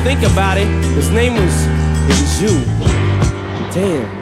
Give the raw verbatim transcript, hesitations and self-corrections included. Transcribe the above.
Think about it, his name was, it was you. Damn.